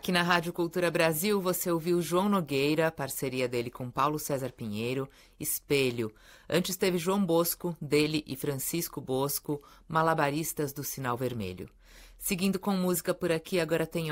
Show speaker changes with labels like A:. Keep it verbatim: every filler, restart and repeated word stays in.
A: Aqui na Rádio Cultura Brasil você ouviu João Nogueira, parceria dele com Paulo César Pinheiro, Espelho. Antes teve João Bosco, dele e Francisco Bosco, Malabaristas do Sinal Vermelho. Seguindo com música por aqui, agora tem